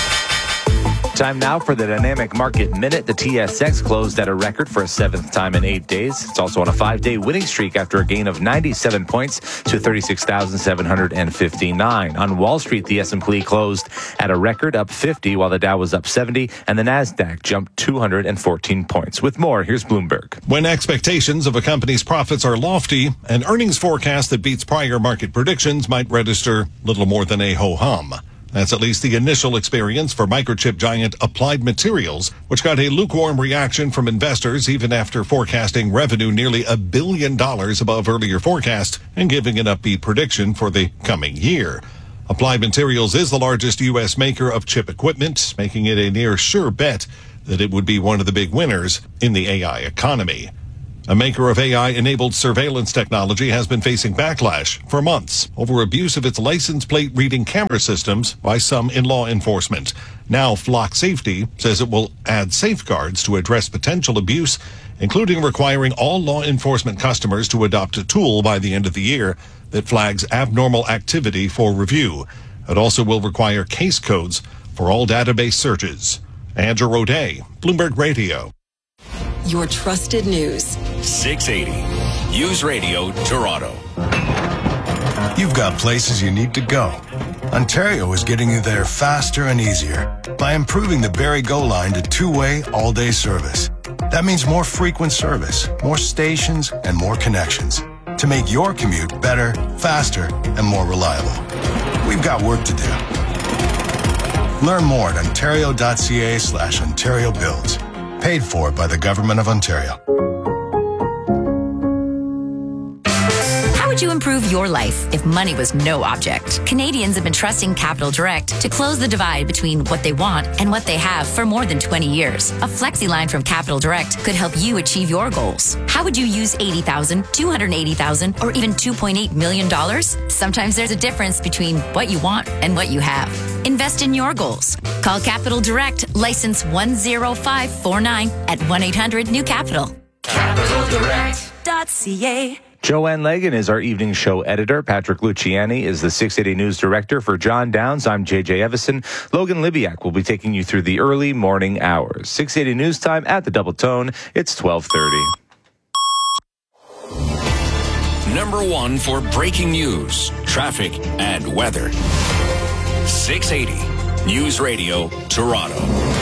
Time now for the Dynamic Market Minute. The T S X closed at a record for a seventh time in eight days. It's also on a five-day winning streak after a gain of ninety-seven points to thirty-six thousand seven hundred fifty-nine. On Wall Street, the S and P closed at a record up fifty, while the Dow was up seventy, and the Nasdaq jumped two hundred fourteen points. With more, here's Bloomberg. When expectations of a company's profits are lofty, an earnings forecast that beats prior market predictions might register little more than a ho-hum. That's at least the initial experience for microchip giant Applied Materials, which got a lukewarm reaction from investors even after forecasting revenue nearly a billion dollars above earlier forecast and giving an upbeat prediction for the coming year. Applied Materials is the largest U S maker of chip equipment, making it a near sure bet that it would be one of the big winners in the A I economy. A maker of A I-enabled surveillance technology has been facing backlash for months over abuse of its license plate reading camera systems by some in law enforcement. Now, Flock Safety says it will add safeguards to address potential abuse, including requiring all law enforcement customers to adopt a tool by the end of the year that flags abnormal activity for review. It also will require case codes for all database searches. Andrew Roday, Bloomberg Radio. Your trusted news. six eighty News Radio Toronto. You've got places you need to go. Ontario is getting you there faster and easier by improving the Barrie Go line to two-way all-day service. That means more frequent service, more stations, and more connections to make your commute better, faster, and more reliable. We've got work to do. Learn more at ontario.ca slash Ontario Builds. Paid for by the Government of Ontario. How would you improve your life if money was no object? Canadians have been trusting Capital Direct to close the divide between what they want and what they have for more than twenty years. A flexi line from Capital Direct could help you achieve your goals. How would you use eighty thousand dollars, two hundred eighty thousand dollars, or even two point eight million dollars? Sometimes there's a difference between what you want and what you have. Invest in your goals. Call Capital Direct, license one zero five four nine at one eight hundred new capital. capital direct dot c a. Joanne Legan is our evening show editor. Patrick Luciani is the six eighty News director. For John Downs, I'm J J Evison. Logan Libiak will be taking you through the early morning hours. six eighty News Time at the Double Tone. It's twelve thirty. Number one for breaking news, traffic, and weather. six eighty News Radio Toronto.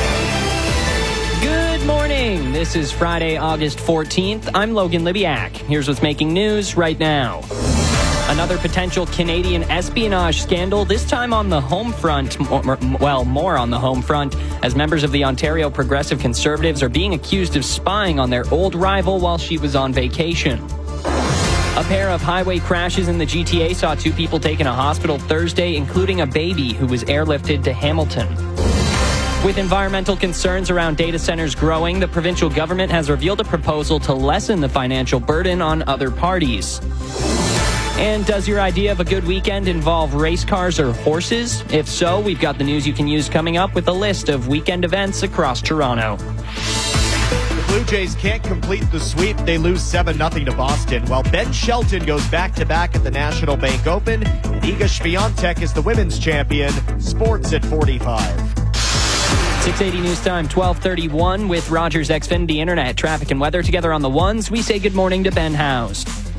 Good morning. This is Friday, August fourteenth. I'm Logan Libiak. Here's what's making news right now. Another potential Canadian espionage scandal, this time on the home front. Well, more on the home front, as members of the Ontario Progressive Conservatives are being accused of spying on their old rival while she was on vacation. A pair of highway crashes in the G T A saw two people taken to hospital Thursday, including a baby who was airlifted to Hamilton. With environmental concerns around data centers growing, the provincial government has revealed a proposal to lessen the financial burden on other parties. And does your idea of a good weekend involve race cars or horses? If so, we've got the news you can use coming up with a list of weekend events across Toronto. The Blue Jays can't complete the sweep. They lose seven nothing to Boston, while Ben Shelton goes back-to-back at the National Bank Open. And Iga Swiatek is the women's champion. Sports at forty-five. six eighty News Time, twelve thirty-one with Rogers Xfinity Internet. Traffic and weather together on the ones. We say good morning to Ben House.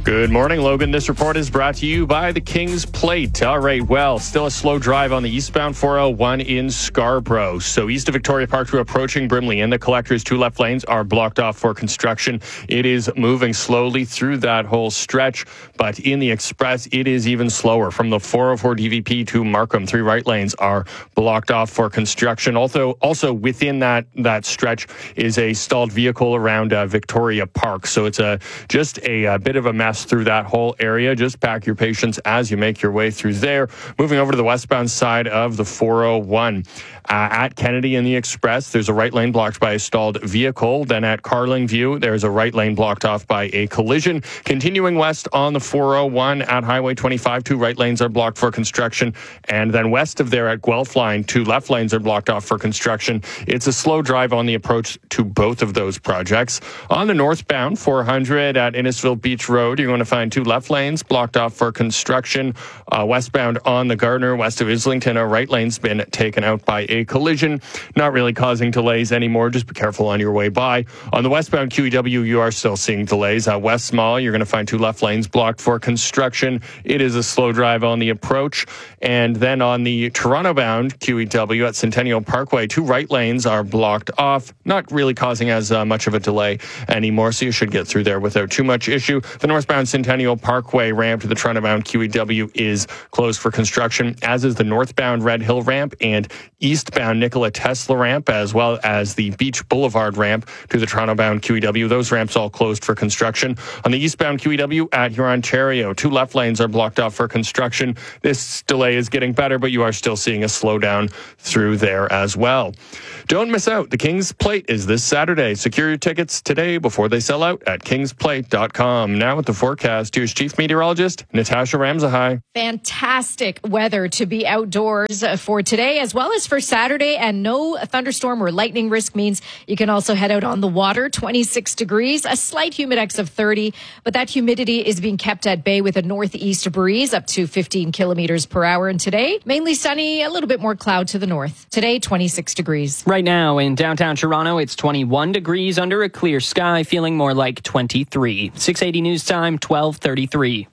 Good morning, Logan. This report is brought to you by the Kings Plate. All right, well, still a slow drive on the eastbound four oh one in Scarborough. So east of Victoria Park to approaching Brimley and the collectors, two left lanes are blocked off for construction. It is moving slowly through that whole stretch, but in the express, it is even slower. From the four oh four D V P to Markham, three right lanes are blocked off for construction. Also, also within that, that stretch is a stalled vehicle around uh, Victoria Park. So it's a just a, a bit of a mess through that whole area. Just pack your patience as you make your way through there. Moving over to the westbound side of the four oh one. Uh, at Kennedy in the Express, there's a right lane blocked by a stalled vehicle. Then at Carlingview, there's a right lane blocked off by a collision. Continuing west on the four oh one at Highway twenty-five, two right lanes are blocked for construction. And then west of there at Guelph Line, two left lanes are blocked off for construction. It's a slow drive on the approach to both of those projects. On the northbound four hundred at Innisfil Beach Road, you're going to find two left lanes blocked off for construction. Uh, westbound on the Gardner, west of Islington, a right lane's been taken out by a collision. Not really causing delays anymore. Just be careful on your way by. On the westbound Q E W, you are still seeing delays. At West Mall, you're going to find two left lanes blocked for construction. It is a slow drive on the approach. And then on the Toronto-bound Q E W at Centennial Parkway, two right lanes are blocked off. Not really causing as uh, much of a delay anymore, so you should get through there without too much issue. The northbound Centennial Parkway ramp to the Toronto-bound Q E W is closed for construction, as is the northbound Red Hill ramp and eastbound Nikola Tesla ramp, as well as the Beach Boulevard ramp to the Toronto-bound Q E W. Those ramps all closed for construction. On the eastbound Q E W at Huron-Ontario, two left lanes are blocked off for construction. This delay is getting better, but you are still seeing a slowdown through there as well. Don't miss out. The Kings Plate is this Saturday. Secure your tickets today before they sell out at kings plate dot com. Now with the forecast, here's Chief Meteorologist Natasha Ramzahai. Fantastic weather to be outdoors for today as well as for Saturday, and no thunderstorm or lightning risk means you can also head out on the water. twenty-six degrees, a slight humidex of thirty, but that humidity is being kept at bay with a northeast breeze up to fifteen kilometers per hour. And today, mainly sunny, a little bit more cloud to the north. Today, twenty-six degrees. Right now in downtown Toronto, it's twenty-one degrees under a clear sky, feeling more like twenty-three. six eighty News Time, twelve thirty-three.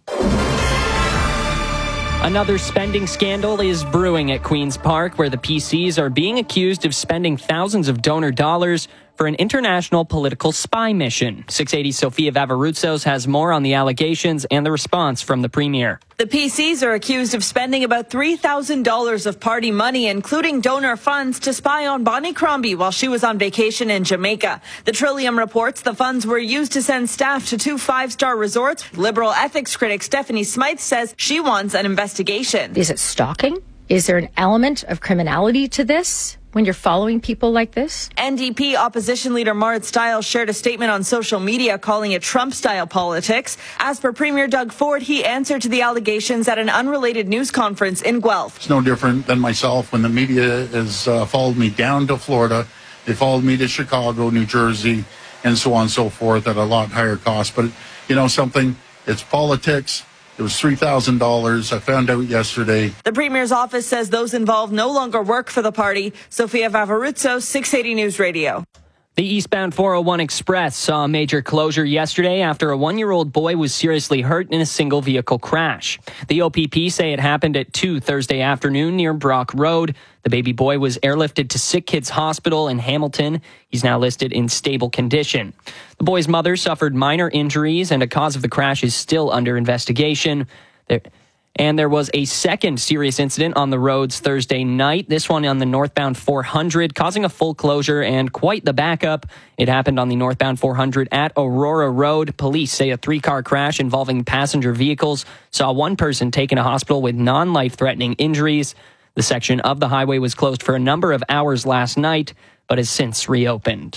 Another spending scandal is brewing at Queen's Park, where the P Cs are being accused of spending thousands of donor dollars for an international political spy mission. six eighty Sofia Vavaroutsos has more on the allegations and the response from the Premier. The P Cs are accused of spending about three thousand dollars of party money, including donor funds, to spy on Bonnie Crombie while she was on vacation in Jamaica. The Trillium reports the funds were used to send staff to two five-star resorts. Liberal ethics critic Stephanie Smythe says she wants an investigation. Is it stalking? Is there an element of criminality to this when you're following people like this? N D P opposition leader Marit Stiles shared a statement on social media calling it Trump-style politics. As per Premier Doug Ford, he answered to the allegations at an unrelated news conference in Guelph. It's no different than myself when the media has uh, followed me down to Florida. They followed me to Chicago, New Jersey, and so on and so forth at a lot higher cost. But, you know something? It's politics. It was three thousand dollars. I found out yesterday. The Premier's office says those involved no longer work for the party. Sofia Vavaroutsos, six eighty News Radio. The eastbound four oh one Express saw a major closure yesterday after a one-year-old boy was seriously hurt in a single-vehicle crash. The O P P say it happened at two Thursday afternoon near Brock Road. The baby boy was airlifted to Sick Kids Hospital in Hamilton. He's now listed in stable condition. The boy's mother suffered minor injuries, and a cause of the crash is still under investigation. There And there was a second serious incident on the roads Thursday night, this one on the northbound four hundred, causing a full closure and quite the backup. It happened on the northbound four hundred at Aurora Road. Police say a three-car crash involving passenger vehicles saw one person taken to hospital with non-life-threatening injuries. The section of the highway was closed for a number of hours last night, but has since reopened.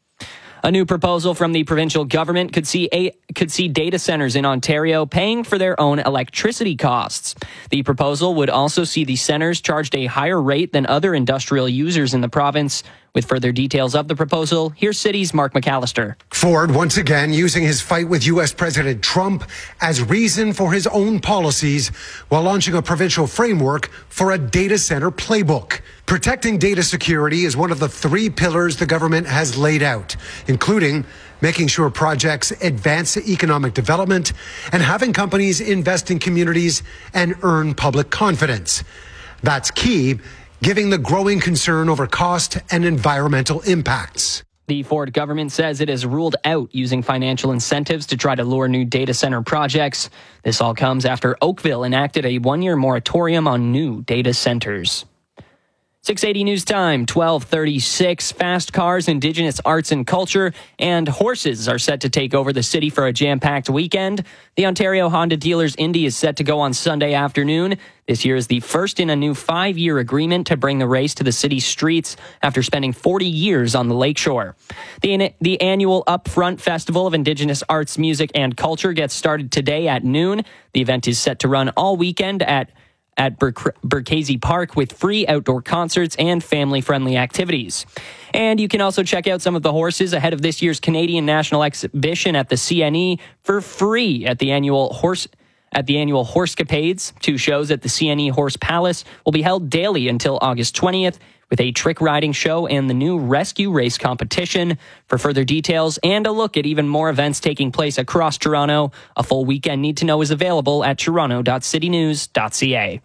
A new proposal from the provincial government could see a, could see data centers in Ontario paying for their own electricity costs. The proposal would also see the centers charged a higher rate than other industrial users in the province, With further details of the proposal, here's City's Mark McAllister. Ford, once again, using his fight with U S President Trump as reason for his own policies while launching a provincial framework for a data center playbook. Protecting data security is one of the three pillars the government has laid out, including making sure projects advance economic development and having companies invest in communities and earn public confidence. That's key, given the growing concern over cost and environmental impacts. The Ford government says it has ruled out using financial incentives to try to lure new data center projects. This all comes after Oakville enacted a one-year moratorium on new data centers. six eighty News Time, twelve thirty-six. Fast cars, Indigenous arts and culture, and horses are set to take over the city for a jam-packed weekend. The Ontario Honda Dealers Indy is set to go on Sunday afternoon. This year is the first in a new five-year agreement to bring the race to the city's streets after spending forty years on the lakeshore. The, the annual Upfront Festival of Indigenous Arts, Music, and Culture gets started today at noon. The event is set to run all weekend at at Bur- Burkhazy Park with free outdoor concerts and family-friendly activities. And you can also check out some of the horses ahead of this year's Canadian National Exhibition at the C N E for free at the annual horse at the annual Horsecapades. Two shows at the C N E Horse Palace will be held daily until August twentieth, with a trick riding show and the new rescue race competition. For further details and a look at even more events taking place across Toronto, a full weekend Need to Know is available at toronto dot city news dot c a.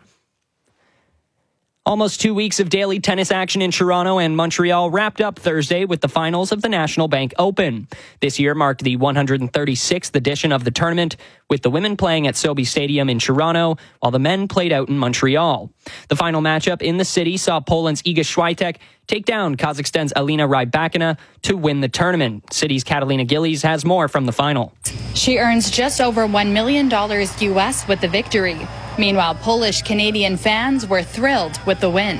Almost two weeks of daily tennis action in Toronto and Montreal wrapped up Thursday with the finals of the National Bank Open. This year marked the one hundred thirty-sixth edition of the tournament, with the women playing at Sobe Stadium in Toronto, while the men played out in Montreal. The final matchup in the city saw Poland's Iga Swiatek take down Kazakhstan's Alina Rybakina to win the tournament. City's Catalina Gillies has more from the final. She earns just over one million dollars U S with the victory. Meanwhile, Polish-Canadian fans were thrilled with the win.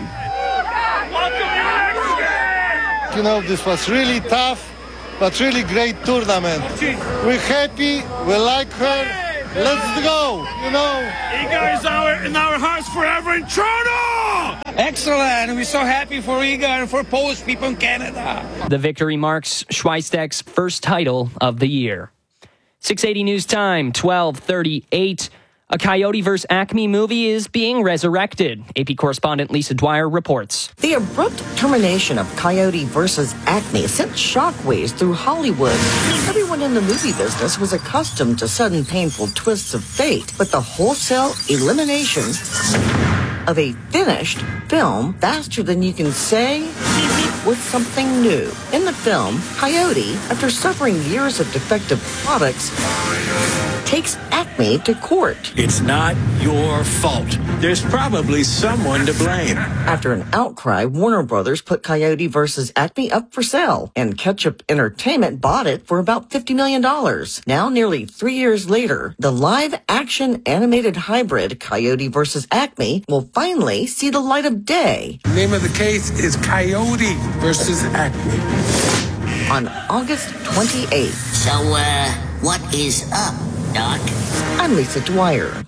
You know, this was really tough, but really great tournament. We're happy, we like her, let's go, you know. Iga is our, in our hearts forever in Toronto! Excellent, we're so happy for Iga and for Polish people in Canada. The victory marks Swiatek's first title of the year. six eighty News Time, twelve thirty-eight. A Coyote versus. Acme movie is being resurrected. A P correspondent Lisa Dwyer reports. The abrupt termination of Coyote versus. Acme sent shockwaves through Hollywood. Everyone in the movie business was accustomed to sudden painful twists of fate, but the wholesale elimination of a finished film faster than you can say was something new. In the film, Coyote, after suffering years of defective products, takes Acme to court. It's not your fault. There's probably someone to blame. After an outcry, Warner Brothers put Coyote versus. Acme up for sale, and Ketchup Entertainment bought it for about fifty million dollars. Now, nearly three years later, the live-action animated hybrid Coyote versus. Acme will finally see the light of day. The name of the case is Coyote versus. Acme. On August twenty-eighth. So, uh, what is up, Doc? I'm Lisa Dwyer.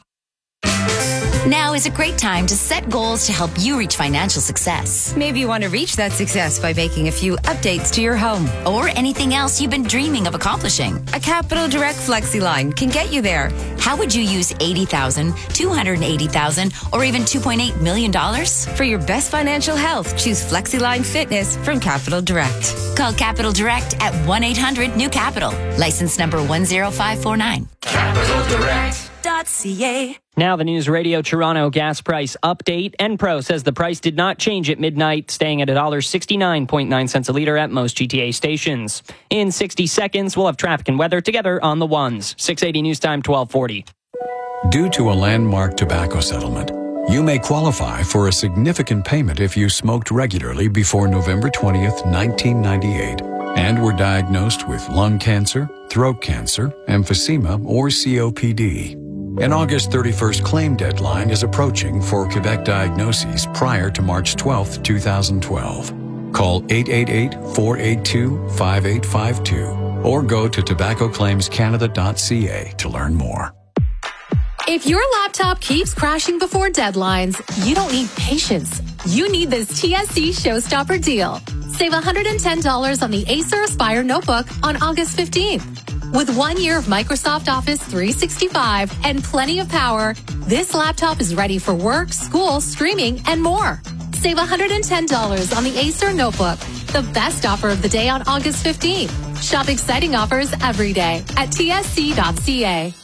Now is a great time to set goals to help you reach financial success. Maybe you want to reach that success by making a few updates to your home. Or anything else you've been dreaming of accomplishing. A Capital Direct Flexi line can get you there. How would you use eighty thousand dollars, two hundred eighty thousand dollars, or even two point eight million dollars? For your best financial health, choose FlexiLine Fitness from Capital Direct. Call Capital Direct at one eight hundred new capital. License number one zero five four nine. Capital Direct. .ca. Now the News Radio Toronto gas price update. Enpro says the price did not change at midnight, staying at one dollar sixty-nine point nine cents a litre at most G T A stations. In sixty seconds, we'll have traffic and weather together on the ones. six eighty News Time, twelve forty. Due to a landmark tobacco settlement, you may qualify for a significant payment if you smoked regularly before November twentieth, nineteen ninety-eight, and were diagnosed with lung cancer, throat cancer, emphysema, or C O P D. An August thirty-first claim deadline is approaching for Quebec diagnoses prior to March twelfth, twenty twelve. Call eight eight eight, four eight two, five eight five two or go to tobacco claims canada dot c a to learn more. If your laptop keeps crashing before deadlines, you don't need patience. You need this T S C Showstopper deal. Save one hundred ten dollars on the Acer Aspire notebook on August fifteenth. With one year of Microsoft Office three sixty-five and plenty of power, this laptop is ready for work, school, streaming, and more. Save one hundred ten dollars on the Acer notebook, the best offer of the day on August fifteenth. Shop exciting offers every day at T S C dot C A.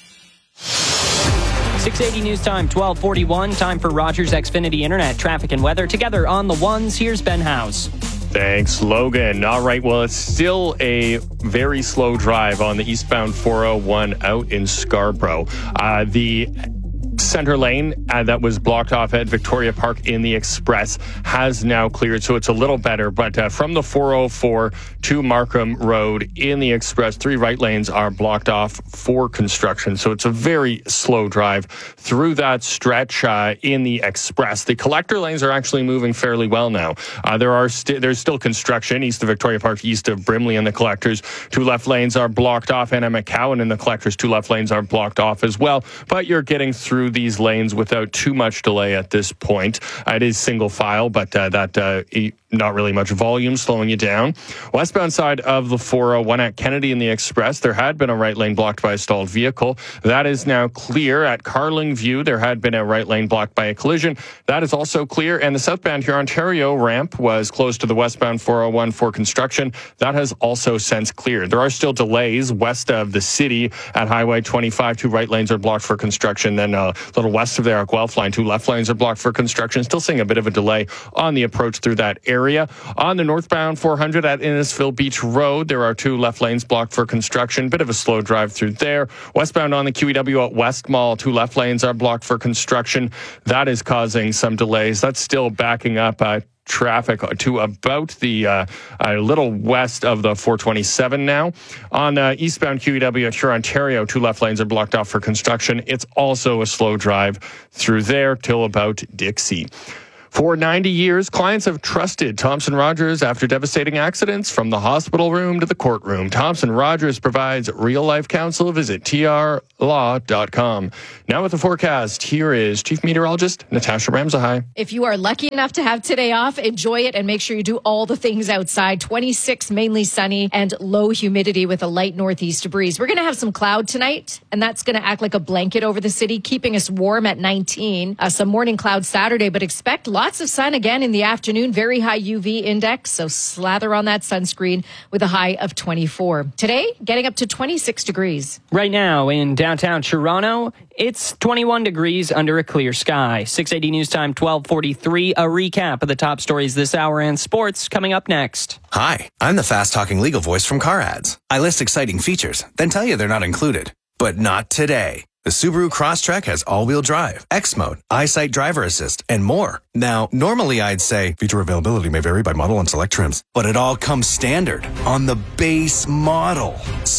six eighty News Time, twelve forty-one. Time for Rogers Xfinity Internet, traffic and weather. Together on the ones, here's Ben House. Thanks, Logan. All right, well, it's still a very slow drive on the eastbound four oh one out in Scarborough. Uh, the center lane uh, that was blocked off at Victoria Park in the Express has now cleared, so it's a little better. But uh, from the four oh four to Markham Road in the Express, three right lanes are blocked off for construction. So it's a very slow drive through that stretch uh, in the Express. The collector lanes are actually moving fairly well now. Uh, there are st- there's still construction east of Victoria Park, east of Brimley and the collectors. Two left lanes are blocked off, and at McCowan and the collectors, two left lanes are blocked off as well. But you're getting through these lanes without too much delay at this point. Uh, it is single file, but uh, that uh, e- not really much volume slowing you down. Westbound side of the four oh one at Kennedy in the Express, there had been a right lane blocked by a stalled vehicle. That is now clear. At Carling View, there had been a right lane blocked by a collision. That is also clear. And the southbound here Ontario ramp was closed to the westbound four oh one for construction. That has also since cleared. There are still delays west of the city at Highway twenty-five. Two right lanes are blocked for construction. Then a little west of there at Guelph line, two left lanes are blocked for construction. Still seeing a bit of a delay on the approach through that area. Area. On the northbound four hundred at Innisfil Beach Road, there are two left lanes blocked for construction. Bit of a slow drive through there. Westbound on the Q E W at West Mall, two left lanes are blocked for construction. That is causing some delays. That's still backing up uh, traffic to about the uh, a little west of the four twenty-seven now. On uh, eastbound Q E W at Huron, Ontario, two left lanes are blocked off for construction. It's also a slow drive through there till about Dixie. For ninety years, clients have trusted Thompson Rogers after devastating accidents from the hospital room to the courtroom. Thompson Rogers provides real-life counsel. Visit T R law dot com. Now with the forecast, here is Chief Meteorologist Natasha Ramsahai. If you are lucky enough to have today off, enjoy it and make sure you do all the things outside. twenty-six, mainly sunny and low humidity with a light northeast breeze. We're going to have some cloud tonight, and that's going to act like a blanket over the city, keeping us warm at nineteen. Uh, some morning clouds Saturday, but expect lots of sun again in the afternoon. Very high U V index, so slather on that sunscreen with a high of twenty-four. Today, getting up to twenty-six degrees. Right now in downtown Toronto, it's twenty-one degrees under a clear sky. six eighty News Time, twelve forty-three. A recap of the top stories this hour and sports coming up next. Hi, I'm the fast-talking legal voice from Car Ads. I list exciting features, then tell you they're not included. But not today. The Subaru Crosstrek has all-wheel drive, X-Mode, EyeSight Driver Assist, and more. Now, normally I'd say feature availability may vary by model and select trims, but it all comes standard on the base model.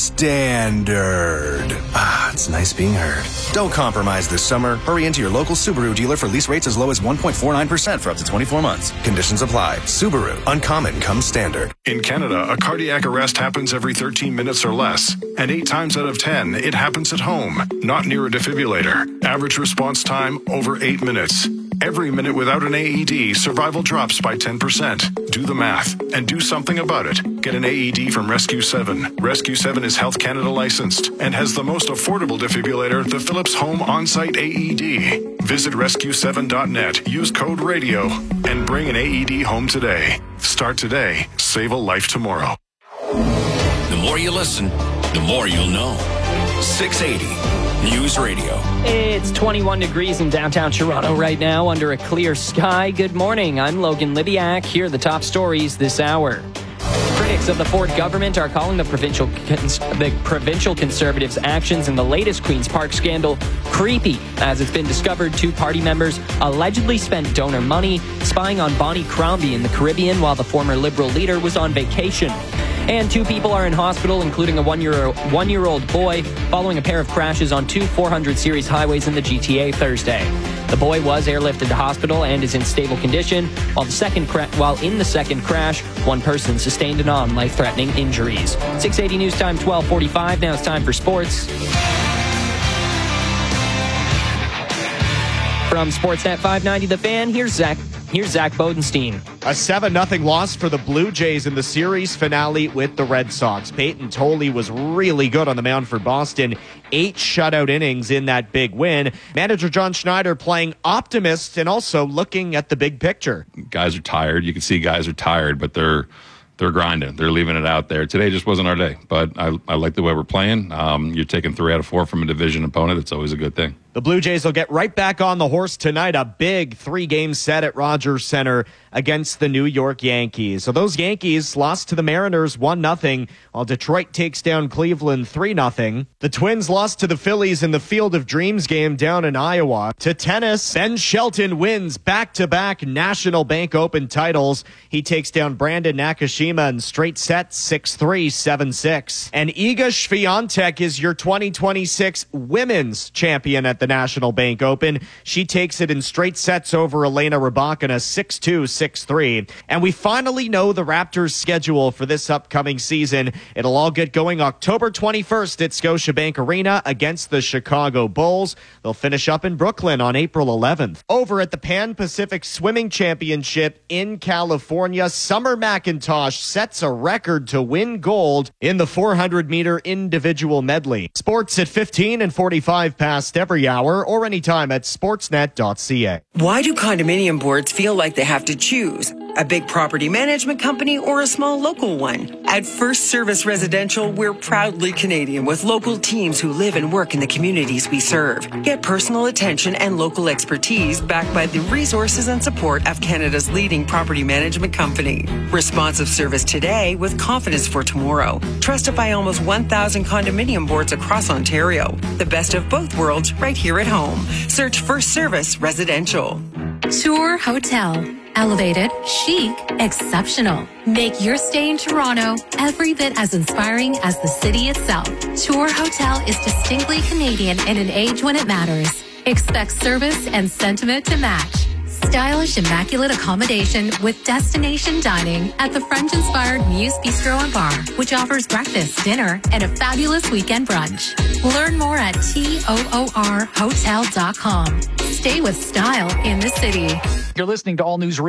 Standard. Ah, it's nice being heard. Don't compromise this summer. Hurry into your local Subaru dealer for lease rates as low as one point four nine percent for up to twenty-four months. Conditions apply. Subaru. Uncommon comes standard. In Canada, a cardiac arrest happens every thirteen minutes or less, and eight times out of ten, it happens at home, not near a defibrillator. Average response time, over eight minutes. Every minute without an A E D, survival drops by ten percent. Do the math and do something about it. Get an A E D from Rescue seven. Rescue seven is Health Canada licensed and has the most affordable defibrillator, the Philips Home On-Site A E D. Visit rescue seven dot net, use code RADIO, and bring an A E D home today. Start today. Save a life tomorrow. The more you listen, the more you'll know. six eighty News Radio. It's twenty-one degrees in downtown Toronto right now under a clear sky. Good morning. I'm Logan Libiak. Here are the top stories this hour. Critics of the Ford government are calling the provincial cons- the provincial Conservatives' actions in the latest Queen's Park scandal creepy, as it's been discovered two party members allegedly spent donor money spying on Bonnie Crombie in the Caribbean while the former Liberal leader was on vacation. And two people are in hospital, including a one-year, one-year-old boy, following a pair of crashes on two four hundred series highways in the G T A Thursday. The boy was airlifted to hospital and is in stable condition, while the second cra- while in the second crash, one person sustained non-life-threatening injuries. six eighty News Time, twelve forty-five. Now it's time for sports. From Sportsnet five ninety The Fan, here's Zach. Here's Zach Bodenstein. A seven nothing loss for the Blue Jays in the series finale with the Red Sox. Peyton Tolley was really good on the mound for Boston. Eight shutout innings in that big win. Manager John Schneider playing optimist and also looking at the big picture. Guys are tired. You can see guys are tired, but they're they're grinding. They're leaving it out there. Today just wasn't our day, but I, I like the way we're playing. Um, you're taking three out of four from a division opponent. It's always a good thing. The Blue Jays will get right back on the horse tonight. A big three-game set at Rogers Center against the New York Yankees. So those Yankees lost to the Mariners one nothing, while Detroit takes down Cleveland three nothing. The Twins lost to the Phillies in the Field of Dreams game down in Iowa. To tennis, Ben Shelton wins back-to-back National Bank Open titles. He takes down Brandon Nakashima in straight sets six three, seven six. And Iga Swiatek is your twenty twenty-six women's champion at the National Bank Open. She takes it in straight sets over Elena Rybakina six two, six three. And we finally know the Raptors' schedule for this upcoming season. It'll all get going October twenty-first at Scotiabank Arena against the Chicago Bulls. They'll finish up in Brooklyn on April eleventh. Over at the Pan Pacific Swimming Championship in California, Summer McIntosh sets a record to win gold in the four hundred meter individual medley. Sports at fifteen and forty-five past every hour or anytime at sportsnet dot c a. Why do condominium boards feel like they have to choose? A big property management company or a small local one? At First Service Residential, we're proudly Canadian with local teams who live and work in the communities we serve. Get personal attention and local expertise backed by the resources and support of Canada's leading property management company. Responsive service today with confidence for tomorrow. Trusted by almost one thousand condominium boards across Ontario. The best of both worlds right here at home. Search First Service Residential. Tour Hotel. Elevated, chic, exceptional. Make your stay in Toronto every bit as inspiring as the city itself. Tour Hotel is distinctly Canadian in an age when it matters. Expect service and sentiment to match. Stylish, immaculate accommodation with destination dining at the French-inspired Muse Bistro and Bar, which offers breakfast, dinner, and a fabulous weekend brunch. Learn more at toor hotel dot com. Stay with style in the city. You're listening to All News Radio.